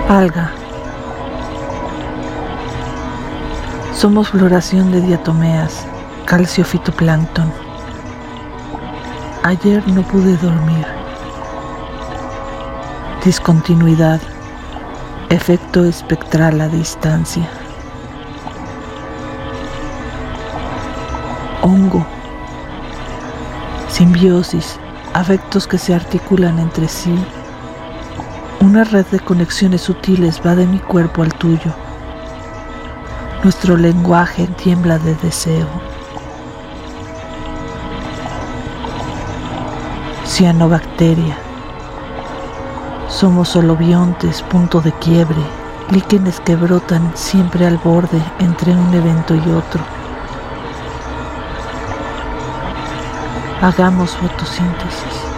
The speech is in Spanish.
Alga. Somos floración de diatomeas, calcio fitoplancton. Ayer no pude dormir. Discontinuidad. Efecto espectral a distancia. Hongo. Simbiosis. Afectos que se articulan entre sí. Una red de conexiones sutiles va de mi cuerpo al tuyo. Nuestro lenguaje tiembla de deseo. Cianobacteria. Somos holobiontes, punto de quiebre, líquenes que brotan siempre al borde entre un evento y otro. Hagamos fotosíntesis.